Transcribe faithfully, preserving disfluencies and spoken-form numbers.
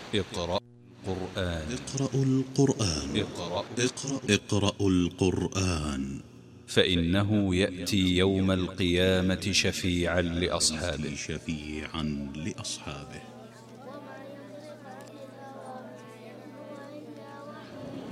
اقرأ القرآن. اقرأوا القرآن. اقرأ اقرأ اقرأوا القرآن فإنه يأتي يوم القيامة شفيعا لأصحابه شفيعا لأصحابه